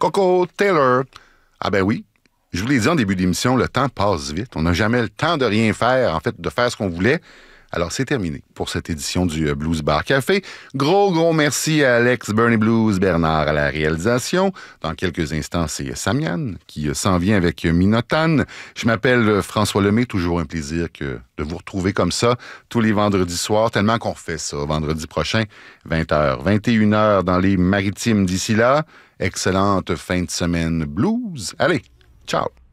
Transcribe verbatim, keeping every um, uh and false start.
Coco Taylor. Ah ben oui, je vous l'ai dit en début d'émission, le temps passe vite. On n'a jamais le temps de rien faire, en fait, de faire ce qu'on voulait. Alors, c'est terminé pour cette édition du Blues Bar Café. Gros, gros merci à Alex Bernie Blues Bernard à la réalisation. Dans quelques instants, c'est Samian qui s'en vient avec Minotan. Je m'appelle François Lemay. Toujours un plaisir que de vous retrouver comme ça tous les vendredis soirs, tellement qu'on refait ça vendredi prochain, vingt heures, vingt et une heures dans les Maritimes d'ici là. Excellente fin de semaine blues. Allez, ciao!